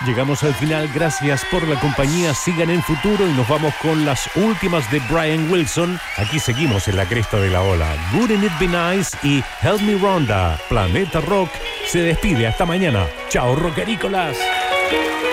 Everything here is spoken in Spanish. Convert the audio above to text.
Llegamos al final, gracias por la compañía, sigan en futuro y nos vamos con las últimas de Brian Wilson. Aquí seguimos en la cresta de la ola. Wouldn't It Be Nice y Help Me Rhonda. Planeta Rock se despide, hasta mañana. Chao, rockerícolas.